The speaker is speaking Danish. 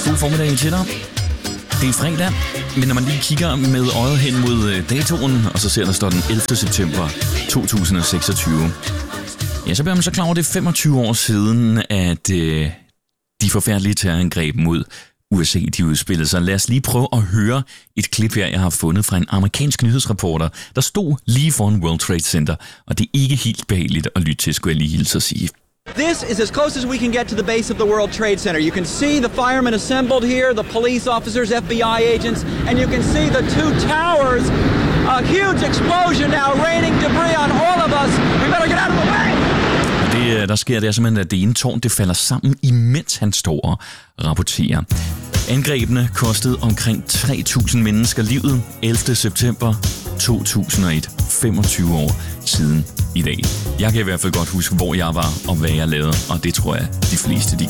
God formiddag til dig. Det er fredag, men når man lige kigger med øjet hen mod datoen, og så ser der står den 11. september 2026, ja, så bliver man så klar over, det er 25 år siden, at de forfærdelige terrorangreb mod USA, de udspillede sig. Lad os lige prøve at høre et klip her, jeg har fundet fra en amerikansk nyhedsreporter, der stod lige foran World Trade Center, og det er ikke helt behageligt at lytte til, skulle jeg lige hilse at sige. This is as close as we can get to the base of the World Trade Center. You can see the firemen assembled here, the police officers, FBI agents, and you can see the two towers. A huge explosion now, raining debris on all of us. We better get out of the way! Det, der sker, det er simpelthen, at det ene tårn, det falder sammen, imens han står og rapporterer. Angrebene kostede omkring 3.000 mennesker livet 11. september 2001. 25 år siden i dag. Jeg kan i hvert fald godt huske, hvor jeg var og hvad jeg lavede, og det tror jeg, de fleste de